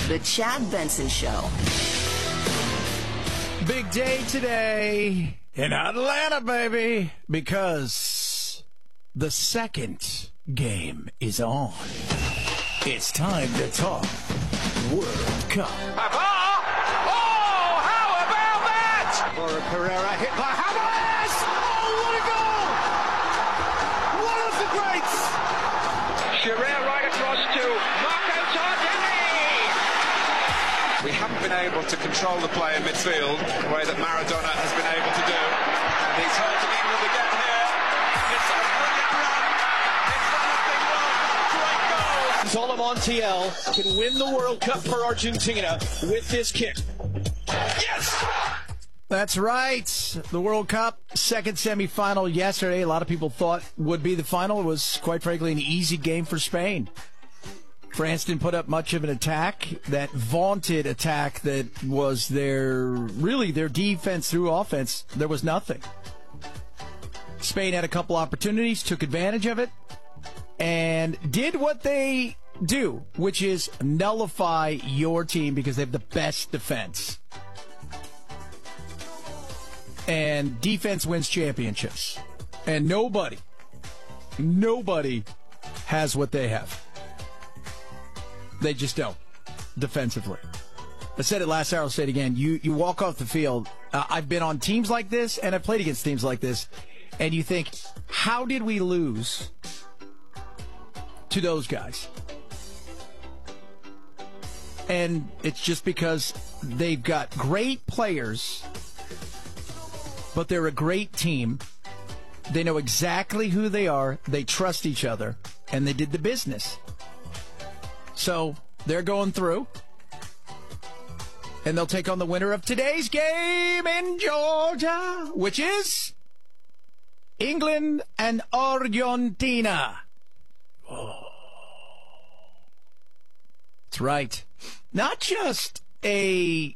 The Chad Benson Show. Big day today in Atlanta, baby, because the second game is on. It's time to talk World Cup. Oh, how about that? Laura Pereira hit by Hammers. Oh, what a goal! One of the greats. Shearer right across to Marco Tardelli. We haven't been able to control the play in midfield the way that Maradona has been able to do. And he's hurting England again here. It's a brilliant run. It's one of the world's great goals. Zola Montiel can win the World Cup for Argentina with this kick. Yes! That's right. The World Cup second semifinal yesterday. A lot of people thought would be the final. It was, quite frankly, an easy game for Spain. France didn't put up much of an attack. That vaunted attack that was their defense through offense, there was nothing. Spain had a couple opportunities, took advantage of it, and did what they do, which is nullify your team because they have the best defense. And defense wins championships. And nobody has what they have. They just don't, defensively. I said it last hour, I'll say it again. You walk off the field. I've been on teams like this, and I've played against teams like this, and you think, how did we lose to those guys? And it's just because they've got great players, but they're a great team. They know exactly who they are. They trust each other, and they did the business. So they're going through, and they'll take on the winner of today's game in Georgia, which is England and Argentina. Oh. That's right. Not just a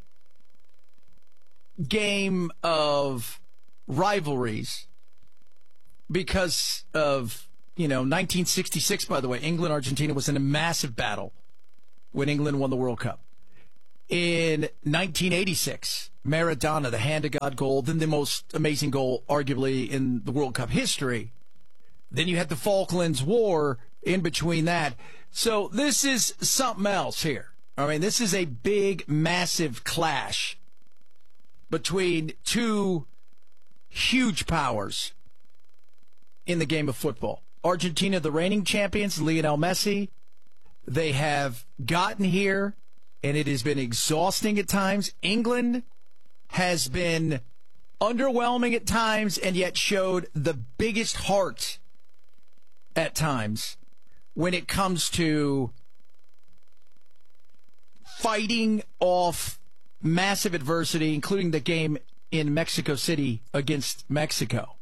game of rivalries because of 1966, by the way, England-Argentina was in a massive battle when England won the World Cup. In 1986, Maradona, the hand-to-God goal, then the most amazing goal, arguably, in the World Cup history. Then you had the Falklands War in between that. So this is something else here. I mean, this is a big, massive clash between two huge powers in the game of football. Argentina, the reigning champions, Lionel Messi, they have gotten here, and it has been exhausting at times. England has been underwhelming at times, and yet showed the biggest heart at times when it comes to fighting off massive adversity, including the game in Mexico City against Mexico.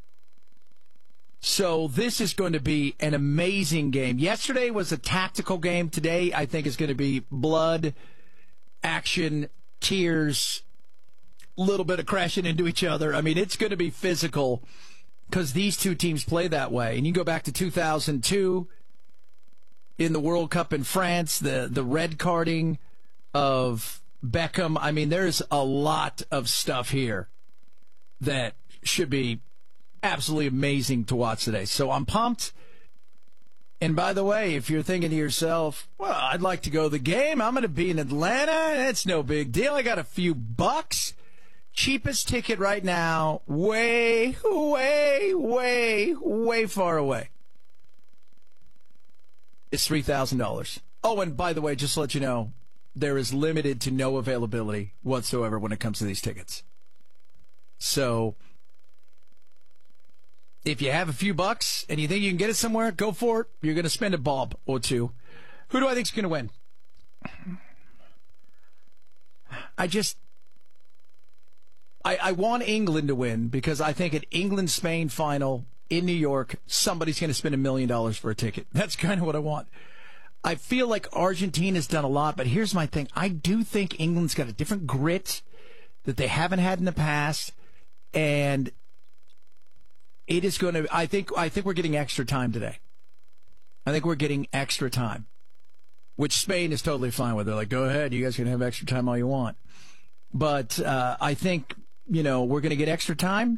So this is going to be an amazing game. Yesterday was a tactical game. Today, I think, is going to be blood, action, tears, a little bit of crashing into each other. I mean, it's going to be physical because these two teams play that way. And you go back to 2002 in the World Cup in France, the red carding of Beckham. I mean, there's a lot of stuff here that should be absolutely amazing to watch today. So I'm pumped. And by the way, if you're thinking to yourself, well, I'd like to go to the game. I'm going to be in Atlanta. It's no big deal. I got a few bucks. Cheapest ticket right now, way far away. It's $3,000. Oh, and by the way, just to let you know, there is limited to no availability whatsoever when it comes to these tickets. So if you have a few bucks and you think you can get it somewhere, go for it. You're going to spend a bob or two. Who do I think is going to win? I want England to win because I think at England-Spain final in New York, somebody's going to spend $1 million for a ticket. That's kind of what I want. I feel like Argentina's done a lot, but here's my thing. I do think England's got a different grit that they haven't had in the past, and it is going to. I think we're getting extra time today. I think we're getting extra time. which Spain is totally fine with. They're like, go ahead, you guys can have extra time all you want. But I think, we're going to get extra time.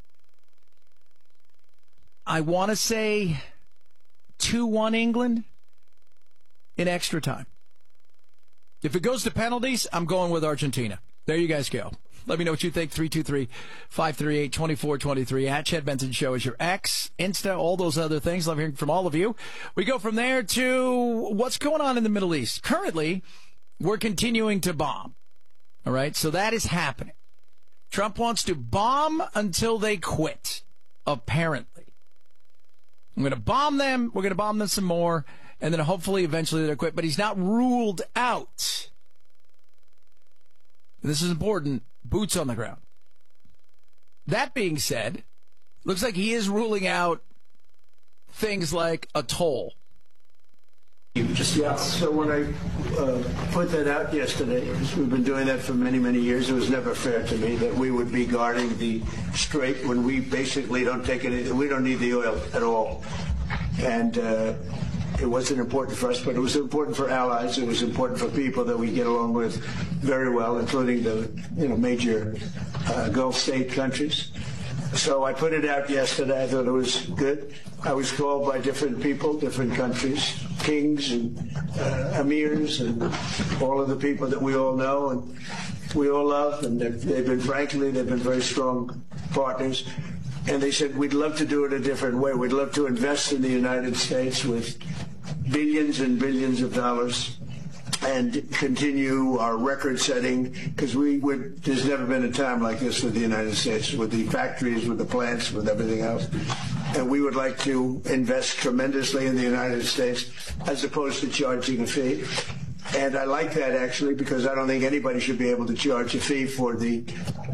I want to say 2-1 England in extra time. If it goes to penalties, I'm going with Argentina. There you guys go. Let me know what you think. 323-538-2423. At Chad Benson Show is your X, Insta, all those other things. Love hearing from all of you. We go from there to what's going on in the Middle East. Currently, we're continuing to bomb. All right? So that is happening. Trump wants to bomb until they quit, apparently. I'm going to bomb them. We're going to bomb them some more. And then hopefully eventually they'll quit. But he's not ruled out. This is important. Boots on the ground. That being said, looks like he is ruling out things like a toll. Yeah, so when I put that out yesterday, because we've been doing that for many, many years, it was never fair to me that we would be guarding the strait when we basically don't take any, we don't need the oil at all. And it wasn't important for us, but it was important for allies. It was important for people that we get along with very well, including the major Gulf state countries. So I put it out yesterday. I thought it was good. I was called by different people, different countries, kings and emirs and all of the people that we all know and we all love. And they've been very strong partners. And they said, we'd love to do it a different way. We'd love to invest in the United States with billions and billions of dollars and continue our record setting, because there's never been a time like this with the United States, with the factories, with the plants, with everything else. And we would like to invest tremendously in the United States as opposed to charging a fee. And I like that, actually, because I don't think anybody should be able to charge a fee for the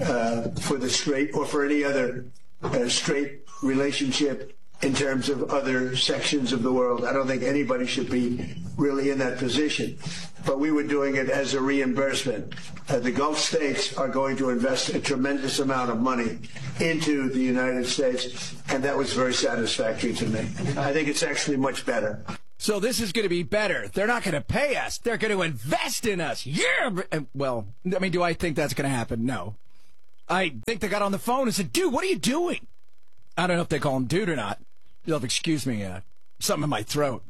strait or for any other straight relationship in terms of other sections of the world. I don't think anybody should be really in that position. But we were doing it as a reimbursement. The Gulf states are going to invest a tremendous amount of money into the United States, and that was very satisfactory to me. I think it's actually much better. So this is going to be better. They're not going to pay us. They're going to invest in us. Yeah. Well, I mean, do I think that's going to happen? No. I think they got on the phone and said, dude, what are you doing? I don't know if they call him dude or not. You'll have to excuse me, something in my throat.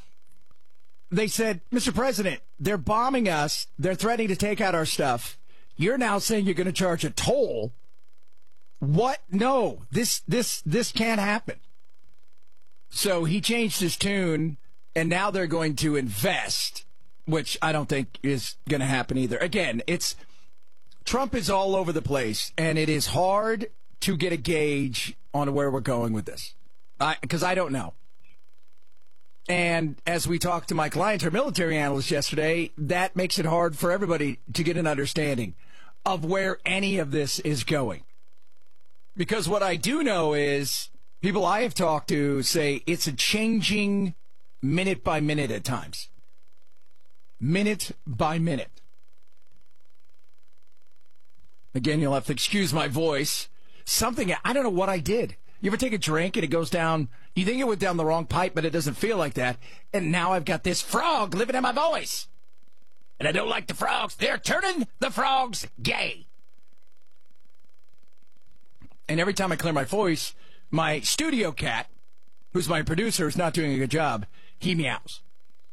They said, Mr. President, they're bombing us. They're threatening to take out our stuff. You're now saying you're going to charge a toll. What? No, this can't happen. So he changed his tune, and now they're going to invest, which I don't think is going to happen either. Again, Trump is all over the place, and it is hard to get a gauge on where we're going with this, because I don't know. And as we talked to my client, her military analyst yesterday, that makes it hard for everybody to get an understanding of where any of this is going. Because what I do know is people I have talked to say it's a changing minute by minute at times. Minute by minute. Again, you'll have to excuse my voice. I don't know what I did. You ever take a drink and it goes down, you think it went down the wrong pipe, but it doesn't feel like that. And now I've got this frog living in my voice. And I don't like the frogs. They're turning the frogs gay. And every time I clear my voice, my studio cat, who's my producer, is not doing a good job. He meows.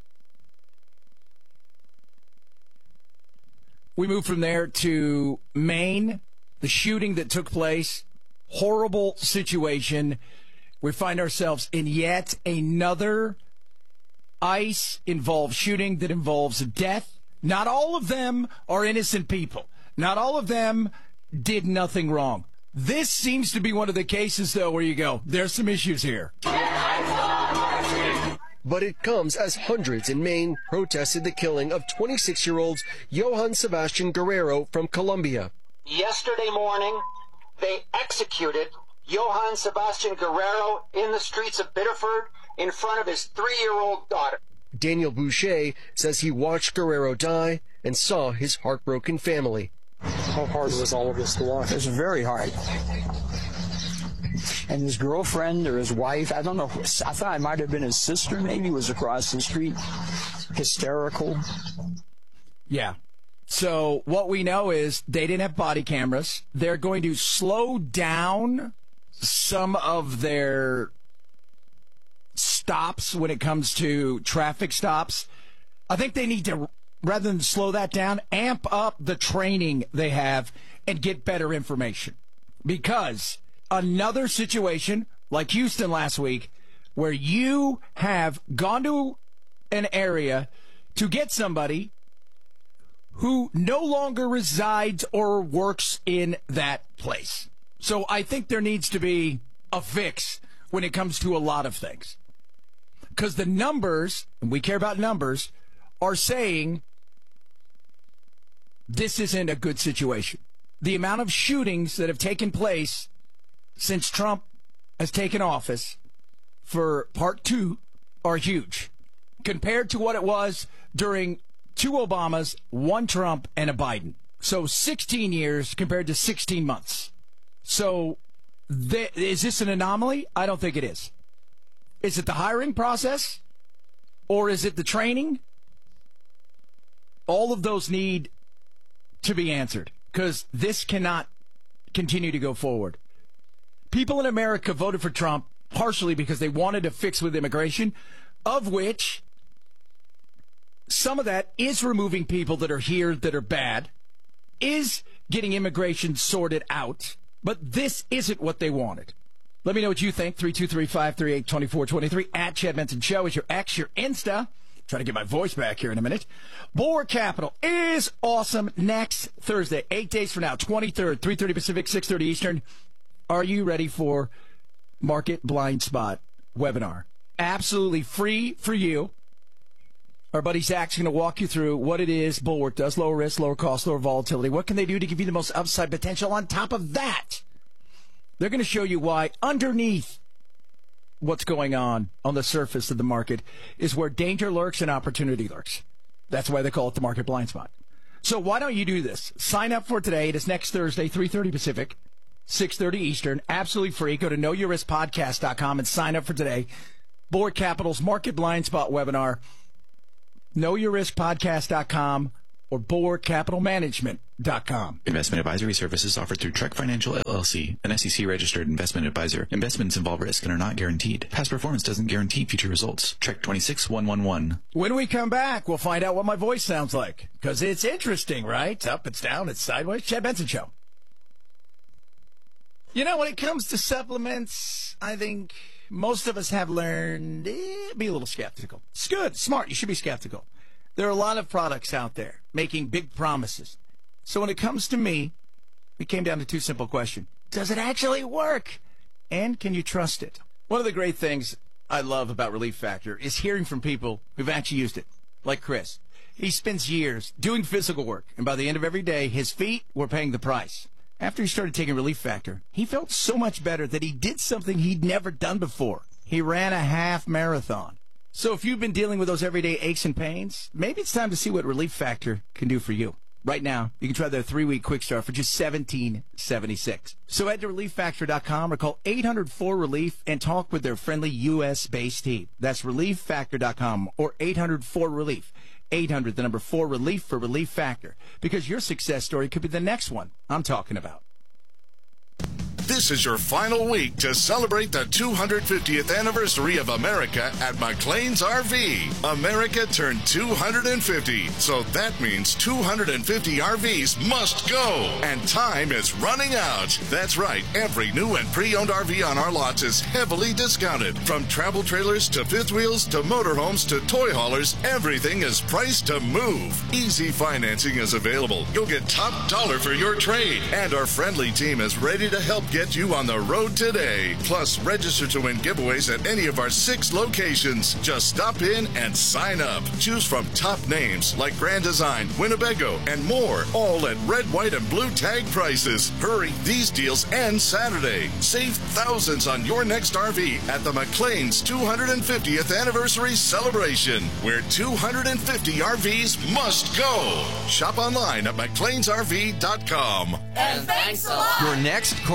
We move from there to Maine, the shooting that took place. Horrible situation. We find ourselves in yet another ICE-involved shooting that involves death. Not all of them are innocent people. Not all of them did nothing wrong. This seems to be one of the cases, though, where you go, there's some issues here. But it comes as hundreds in Maine protested the killing of 26-year-old Johann Sebastian Guerrero from Colombia. Yesterday morning, they executed Johann Sebastian Guerrero in the streets of Biddeford in front of his 3-year-old daughter. Daniel Boucher says he watched Guerrero die and saw his heartbroken family. How hard was all of this to watch? It was very hard. and his girlfriend or his wife, I don't know, I thought it might have been his sister maybe, was across the street, hysterical. Yeah. So what we know is they didn't have body cameras. They're going to slow down some of their stops when it comes to traffic stops. I think they need to, rather than slow that down, amp up the training they have and get better information. Because another situation like Houston last week, where you have gone to an area to get somebody who no longer resides or works in that place. So I think there needs to be a fix when it comes to a lot of things. Because the numbers, and we care about numbers, are saying this isn't a good situation. The amount of shootings that have taken place since Trump has taken office for part 2 are huge compared to what it was during 2 Obamas, 1 Trump, and a Biden. So 16 years compared to 16 months. So is this an anomaly? I don't think it is. Is it the hiring process? Or is it the training? All of those need to be answered because this cannot continue to go forward. People in America voted for Trump partially because they wanted to fix with immigration, of which some of that is removing people that are here that are bad, is getting immigration sorted out, but this isn't what they wanted. Let me know what you think. 323-538-2423 at Chad Benson Show is your X, your Insta. Trying to get my voice back here in a minute. Bulwark Capital is awesome next Thursday, 8 days from now, 23rd, 3:30 Pacific, 6:30 Eastern. Are you ready for Market Blind Spot webinar? Absolutely free for you. Our buddy Zach's going to walk you through what it is Bulwark does. Lower risk, lower cost, lower volatility. What can they do to give you the most upside potential? On top of that, they're going to show you why underneath what's going on the surface of the market is where danger lurks and opportunity lurks. That's why they call it the Market Blind Spot. So why don't you do this? Sign up for today. It is next Thursday, 3:30 Pacific, 6:30 Eastern. Absolutely free. Go to knowyourriskpodcast.com and sign up for today. Bulwark Capital's Market Blind Spot webinar. KnowYourRiskPodcast.com or BulwarkCapitalManagement.com. Investment advisory services offered through Trek Financial LLC, an SEC-registered investment advisor. Investments involve risk and are not guaranteed. Past performance doesn't guarantee future results. Trek 26111. When we come back, we'll find out what my voice sounds like. Because it's interesting, right? It's up, it's down, it's sideways. Chad Benson Show. You know, when it comes to supplements, I think most of us have learned be a little skeptical. It's good, smart. You should be skeptical. There are a lot of products out there making big promises. So when it comes to me, it came down to 2 simple questions. Does it actually work? And can you trust it? One of the great things I love about Relief Factor is hearing from people who've actually used it, like Chris. He spends years doing physical work, and by the end of every day, his feet were paying the price. After he started taking Relief Factor, he felt so much better that he did something he'd never done before. He ran a half marathon. So if you've been dealing with those everyday aches and pains, maybe it's time to see what Relief Factor can do for you. Right now, you can try their 3-week quick start for just $17.76. So head to ReliefFactor.com or call 800-4-RELIEF and talk with their friendly U.S.-based team. That's ReliefFactor.com or 800-4-RELIEF. 800, the number 4, RELIEF for Relief Factor. Because your success story could be the next one I'm talking about. This is your final week to celebrate the 250th anniversary of America at McLean's RV. America turned 250, so that means 250 RVs must go, and time is running out. That's right, every new and pre-owned RV on our lots is heavily discounted. From travel trailers to fifth wheels to motorhomes to toy haulers, everything is priced to move. Easy financing is available. You'll get top dollar for your trade, and our friendly team is ready to help get you on the road today. Plus, register to win giveaways at any of our 6 locations. Just stop in and sign up. Choose from top names like Grand Design, Winnebago, and more, all at red, white, and blue tag prices. Hurry, these deals end Saturday. Save thousands on your next RV at the McLean's 250th anniversary celebration, where 250 RVs must go. Shop online at McLeansRV.com. And thanks a lot. Your next corporate outing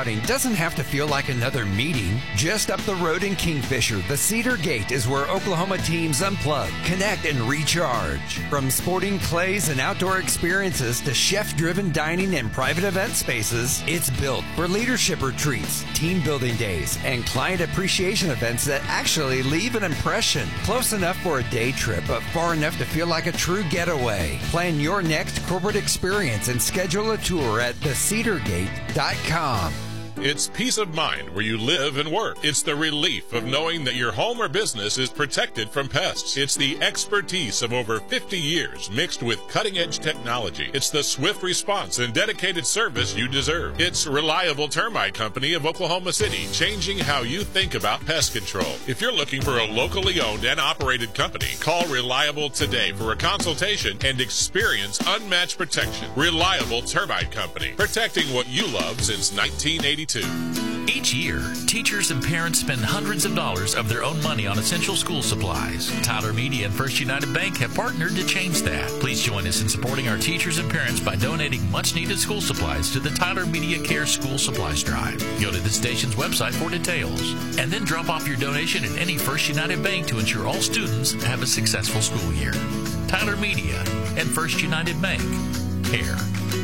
outing doesn't have to feel like another meeting. Just up the road in Kingfisher, the Cedar Gate is where Oklahoma teams unplug, connect, and recharge. From sporting clays and outdoor experiences to chef-driven dining and private event spaces, it's built for leadership retreats, team building days, and client appreciation events that actually leave an impression. Close enough for a day trip, but far enough to feel like a true getaway. Plan your next corporate experience and schedule a tour at thecedargate.com. It's peace of mind where you live and work. It's the relief of knowing that your home or business is protected from pests. It's the expertise of over 50 years mixed with cutting-edge technology. It's the swift response and dedicated service you deserve. It's Reliable Termite Company of Oklahoma City, changing how you think about pest control. If you're looking for a locally owned and operated company, call Reliable today for a consultation and experience unmatched protection. Reliable Termite Company, protecting what you love since 1982. Each year, teachers and parents spend hundreds of dollars of their own money on essential school supplies. Tyler Media and First United Bank have partnered to change that. Please join us in supporting our teachers and parents by donating much-needed school supplies to the Tyler Media Care School Supplies Drive. Go to the station's website for details, and then drop off your donation at any First United Bank to ensure all students have a successful school year. Tyler Media and First United Bank. Care.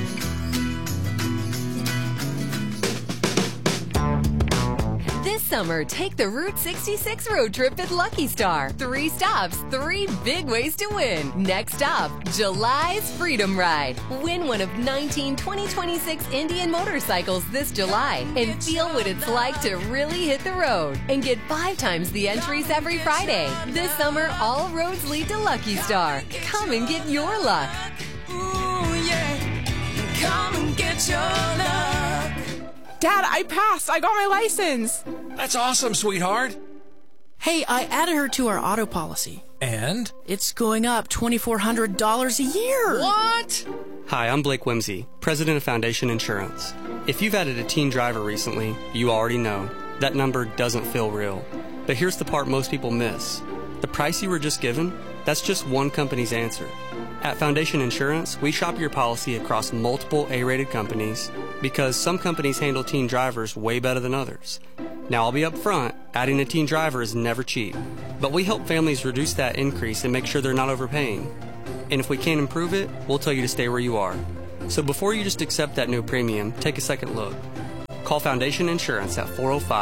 This summer, take the Route 66 road trip at Lucky Star. 3 stops, 3 big ways to win. Next stop, July's Freedom Ride. Win one of 19 2026 Indian motorcycles this July and feel what it's like to really hit the road. And get 5 times the entries every Friday. This summer, all roads lead to Lucky Star. Come and get your luck. Ooh, yeah. Come and get your luck. Dad, I passed. I got my license. That's awesome, sweetheart. Hey, I added her to our auto policy. And? It's going up $2,400 a year. What? Hi, I'm Blake Whimsy, president of Foundation Insurance. If you've added a teen driver recently, you already know that number doesn't feel real. But here's the part most people miss. The price you were just given, that's just one company's answer. At Foundation Insurance, we shop your policy across multiple A-rated companies because some companies handle teen drivers way better than others. Now, I'll be up front, adding a teen driver is never cheap, but we help families reduce that increase and make sure they're not overpaying. And if we can't improve it, we'll tell you to stay where you are. So before you just accept that new premium, take a second look. Call Foundation Insurance at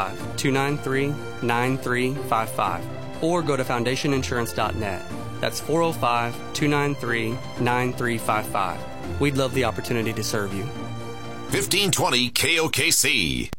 405-293-9355 or go to foundationinsurance.net. That's 405-293-9355. We'd love the opportunity to serve you. 1520 KOKC.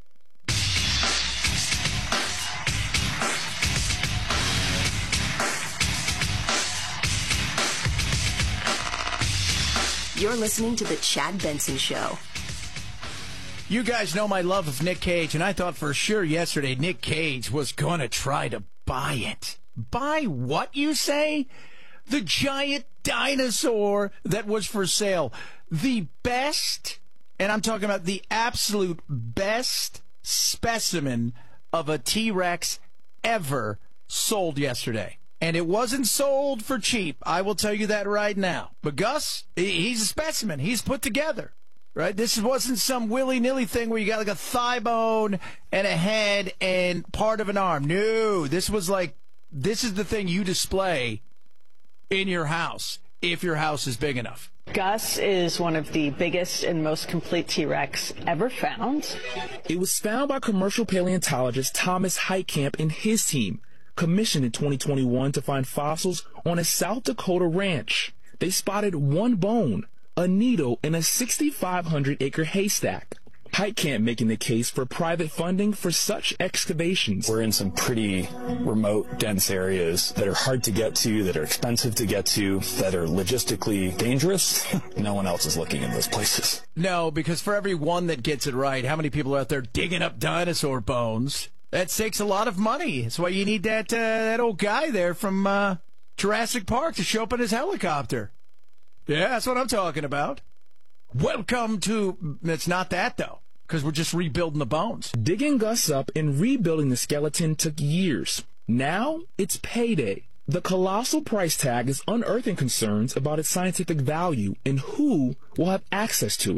You're listening to The Chad Benson Show. You guys know my love of Nick Cage, and I thought for sure yesterday Nick Cage was going to try to buy it. Buy what, you say? The giant dinosaur that was for sale. The best, and I'm talking about the absolute best specimen of a T-Rex ever sold yesterday. And it wasn't sold for cheap. I will tell you that right now. But Gus, he's a specimen. He's put together. Right? This wasn't some willy-nilly thing where you got like a thigh bone and a head and part of an arm. No, this was like, this is the thing you display in your house if your house is big enough. Gus is one of the biggest and most complete T-Rex ever found. It was found by commercial paleontologist Thomas Heitkamp and his team, commissioned in 2021 to find fossils on a South Dakota ranch. They spotted one bone, a needle in a 6,500-acre haystack. Heitkamp making the case for private funding for such excavations. We're in some pretty remote, dense areas that are hard to get to, that are expensive to get to, that are logistically dangerous. No one else is looking in those places. No, because for every one that gets it right, how many people are out there digging up dinosaur bones? That takes a lot of money. That's why you need that old guy there from Jurassic Park to show up in his helicopter. Yeah, that's what I'm talking about. Welcome to... It's not that, though, because we're just rebuilding the bones. Digging Gus up and rebuilding the skeleton took years. Now, it's payday. The colossal price tag is unearthing concerns about its scientific value and who will have access to it.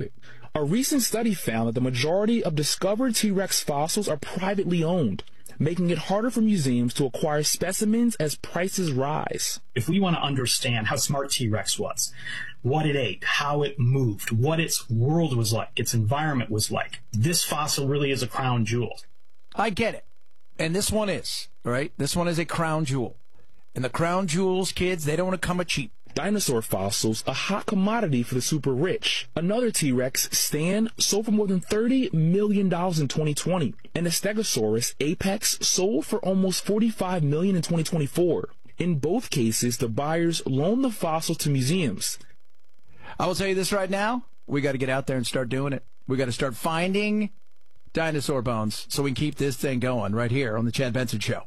A recent study found that the majority of discovered T-Rex fossils are privately owned, making it harder for museums to acquire specimens as prices rise. If we want to understand how smart T-Rex was, what it ate, how it moved, what its world was like, its environment was like, this fossil really is a crown jewel. I get it. And this one is, right? This one is a crown jewel. And the crown jewels, kids, they don't come cheap. Dinosaur fossils, a hot commodity for the super rich. Another T-Rex, Stan, sold for more than $30 million in 2020. And the Stegosaurus, Apex, sold for almost $45 million in 2024. In both cases, the buyers loaned the fossil to museums. I will tell you this right now. We got to get out there and start doing it. We got to start finding dinosaur bones so we can keep this thing going right here on the Chad Benson Show.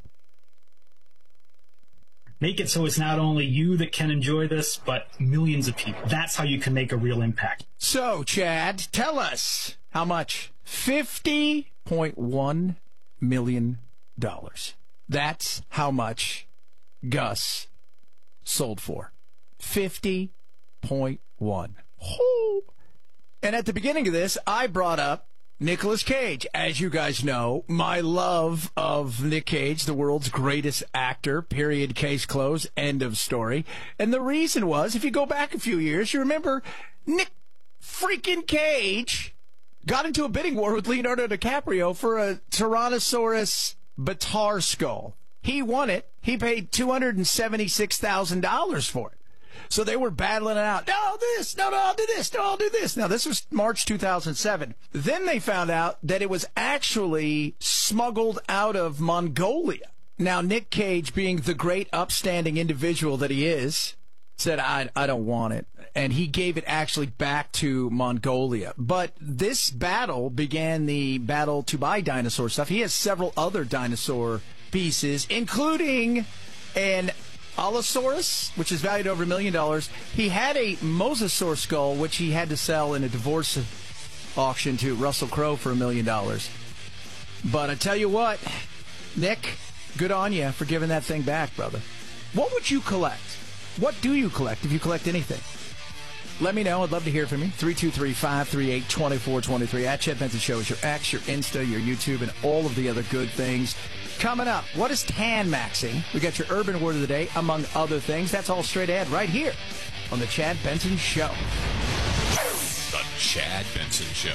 Make it so it's not only you that can enjoy this, but millions of people. That's how you can make a real impact. So, Chad, tell us how much? $50.1 million. That's how much Gus sold for. 50.1. And at the beginning of this, I brought up Nicolas Cage. As you guys know, my love of Nick Cage, the world's greatest actor, period, case closed, end of story. And the reason was, if you go back a few years, you remember Nick freaking Cage got into a bidding war with Leonardo DiCaprio for a Tyrannosaurus Batar skull. He won it. He paid $276,000 for it. So they were battling it out. No, this. No, I'll do this. No, I'll do this. Now, this was March 2007. Then they found out that it was actually smuggled out of Mongolia. Now, Nick Cage, being the great upstanding individual that he is, said, I don't want it. And he gave it actually back to Mongolia. But this battle began the battle to buy dinosaur stuff. He has several other dinosaur pieces, including an Allosaurus, which is valued over $1 million. He had a Mosasaur skull, which he had to sell in a divorce auction to Russell Crowe for $1 million. But I tell you what, Nick, good on you for giving that thing back, brother. What would you collect? What do you collect, if you collect anything? Let me know. I'd love to hear from you. 323-538-2423. At Chad Benson Show is your X, your Insta, your YouTube, and all of the other good things. Coming up, what is tan-maxing? We got your urban word of the day, among other things. That's all straight ahead right here on the Chad Benson Show. The Chad Benson Show.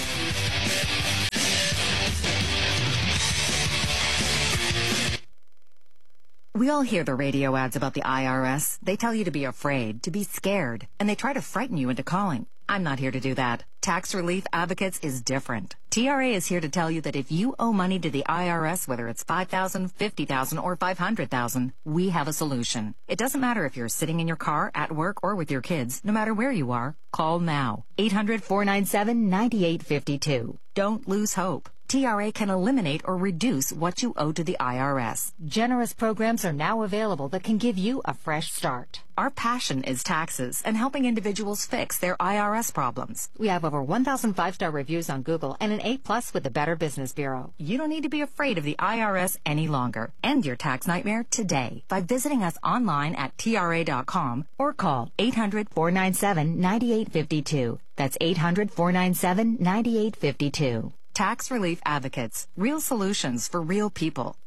We all hear the radio ads about the IRS. They tell you to be afraid, to be scared, and they try to frighten you into calling. I'm not here to do that. Tax Relief Advocates is different. TRA is here to tell you that if you owe money to the IRS, whether it's $5,000, $50,000, or $500,000, we have a solution. It doesn't matter if you're sitting in your car, at work, or with your kids. No matter where you are, call now. 800-497-9852. Don't lose hope. TRA can eliminate or reduce what you owe to the IRS. Generous programs are now available that can give you a fresh start. Our passion is taxes and helping individuals fix their IRS problems. We have over 1,000 5-star reviews on Google and an A+ with the Better Business Bureau. You don't need to be afraid of the IRS any longer. End your tax nightmare today by visiting us online at TRA.com or call 800-497-9852. That's 800-497-9852. Tax Relief Advocates. Real solutions for real people.